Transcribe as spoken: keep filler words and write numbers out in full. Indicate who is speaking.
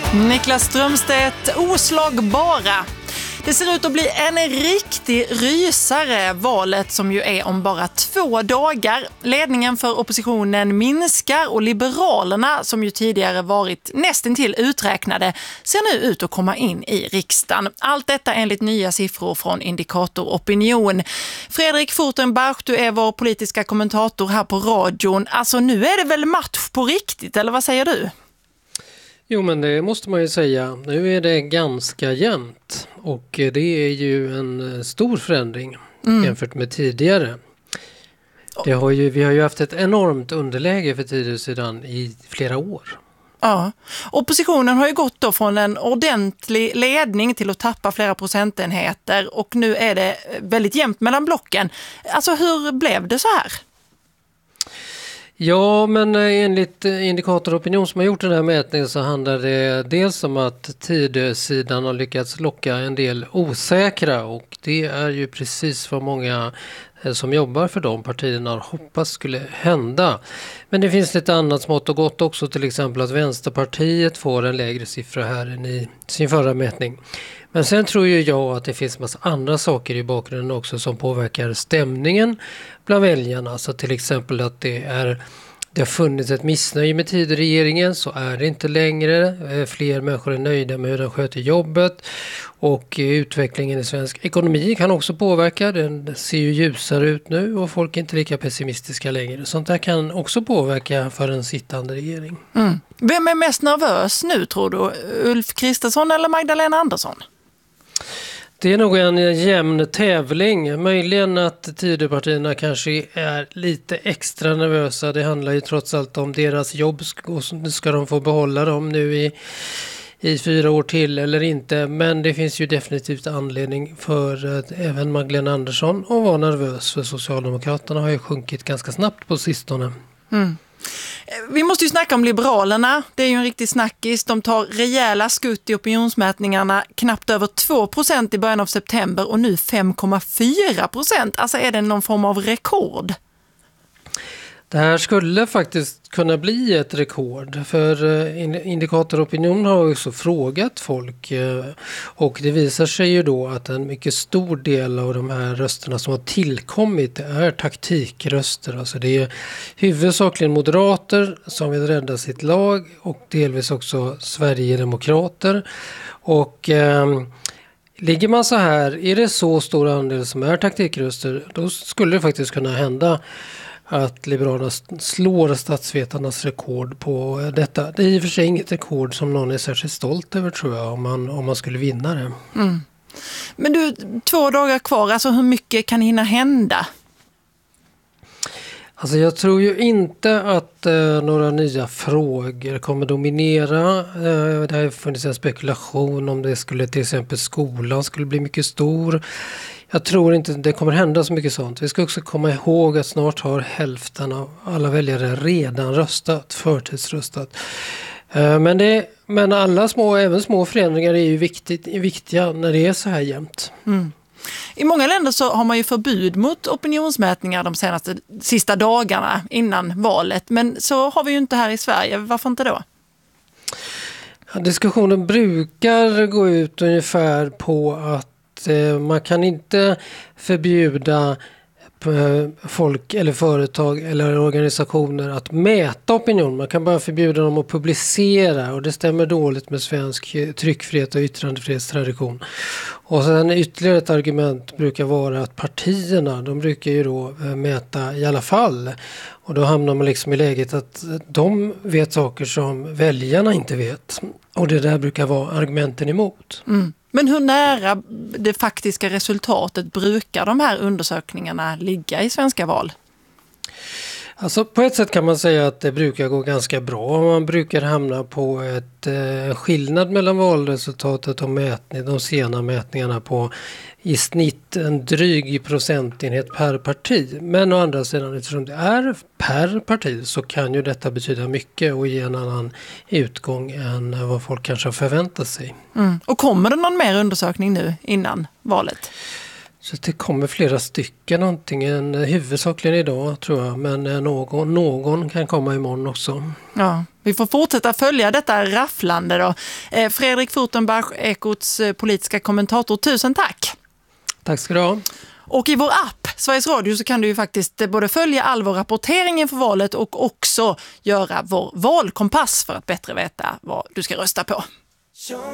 Speaker 1: Niklas Strömstedt, oslagbara. Det ser ut att bli en riktig rysare, valet som ju är om bara två dagar. Ledningen för oppositionen minskar och Liberalerna, som ju tidigare varit nästintill uträknade, ser nu ut att komma in i riksdagen. Allt detta enligt nya siffror från Indikator Opinion. Fredrik Furtenbach, du är vår politiska kommentator här på radion. Alltså nu är det väl match på riktigt, eller vad säger du?
Speaker 2: Jo, men det måste man ju säga. Nu är det ganska jämnt och det är ju en stor förändring mm. jämfört med tidigare. Det har ju, vi har ju haft ett enormt underläge för tidigare sedan i flera år.
Speaker 1: Ja, oppositionen har ju gått då från en ordentlig ledning till att tappa flera procentenheter och nu är det väldigt jämnt mellan blocken. Alltså hur blev det så här?
Speaker 2: Ja, men enligt Indikator Opinion som har gjort den här mätningen så handlar det dels om att Tidösidan har lyckats locka en del osäkra och det är ju precis vad många som jobbar för de partierna hoppas skulle hända. Men det finns lite annat smått och gott också, till exempel att Vänsterpartiet får en lägre siffra här än i sin förra mätning. Men sen tror ju jag att det finns massa andra saker i bakgrunden också som påverkar stämningen bland väljarna. Så till exempel att det är det har funnits ett missnöje med Tidöregeringen, så är det inte längre. Fler människor är nöjda med hur den sköter jobbet och utvecklingen i svensk ekonomi kan också påverka. Den ser ju ljusare ut nu och folk är inte lika pessimistiska längre. Sånt där kan också påverka för en sittande regering.
Speaker 1: Mm. Vem är mest nervös nu tror du? Ulf Kristersson eller Magdalena Andersson?
Speaker 2: Det är nog en jämn tävling. Möjligen att Tidöpartierna kanske är lite extra nervösa. Det handlar ju trots allt om deras jobb. Ska de få behålla dem nu i, i fyra år till eller inte? Men det finns ju definitivt anledning för äh, även Magdalena Andersson att vara nervös. För Socialdemokraterna har ju sjunkit ganska snabbt på sistone.
Speaker 1: Mm. Vi måste ju snacka om Liberalerna. Det är ju en riktig snackis. De tar rejäla skutt i opinionsmätningarna. Knappt över två procent i början av september och nu fem komma fyra procent. Alltså är det någon form av rekord?
Speaker 2: Det här skulle faktiskt kunna bli ett rekord, för Indikator Opinion har ju också frågat folk och det visar sig ju då att en mycket stor del av de här rösterna som har tillkommit är taktikröster. Alltså det är huvudsakligen moderater som vill rädda sitt lag och delvis också Sverigedemokrater och eh, ligger man så här, är det så stor andel som är taktikröster, då skulle det faktiskt kunna hända att Liberalerna slår statsvetarnas rekord på detta. Det är i och för sig inget rekord som någon är särskilt stolt över tror jag om man, om man skulle vinna det.
Speaker 1: Mm. Men du, två dagar kvar, alltså hur mycket kan hinna hända?
Speaker 2: Alltså jag tror ju inte att eh, några nya frågor kommer dominera. Eh, det har funnits en spekulation om det skulle till exempel skolan skulle bli mycket stor. Jag tror inte det kommer hända så mycket sånt. Vi ska också komma ihåg att snart har hälften av alla väljare redan röstat, förtidsröstat. Eh, men, det, men alla små, även små förändringar är ju viktigt, är viktiga när det är så här jämnt.
Speaker 1: Mm. I många länder så har man ju förbud mot opinionsmätningar de senaste sista dagarna innan valet. Men så har vi ju inte här i Sverige. Varför inte då?
Speaker 2: Ja, diskussionen brukar gå ut ungefär på att eh, man kan inte förbjuda folk eller företag eller organisationer att mäta opinion. Man kan bara förbjuda dem att publicera och det stämmer dåligt med svensk tryckfrihet och yttrandefrihetstradition. Och sen ytterligare ett argument brukar vara att partierna, de brukar ju då mäta i alla fall. Och då hamnar man liksom i läget att de vet saker som väljarna inte vet. Och det där brukar vara argumenten emot.
Speaker 1: Mm. Men hur nära det faktiska resultatet brukar de här undersökningarna ligga i svenska val?
Speaker 2: Alltså på ett sätt kan man säga att det brukar gå ganska bra. Man brukar hamna på ett eh, skillnad mellan valresultatet och mätning, de sena mätningarna på i snitt en dryg procentenhet per parti. Men å andra sidan, eftersom det är per parti så kan ju detta betyda mycket och ge en annan utgång än vad folk kanske har förväntat sig.
Speaker 1: Mm. Och kommer det någon mer undersökning nu innan valet?
Speaker 2: Så det kommer flera stycken, antingen huvudsakligen idag tror jag, men någon, någon kan komma imorgon också.
Speaker 1: Ja, vi får fortsätta följa detta rafflande då. Eh, Fredrik Furtenbach, Ekots politiska kommentator, tusen tack!
Speaker 2: Tack ska du ha.
Speaker 1: Och i vår app, Sveriges Radio, så kan du ju faktiskt både följa all vår rapportering inför valet och också göra vår valkompass för att bättre veta vad du ska rösta på.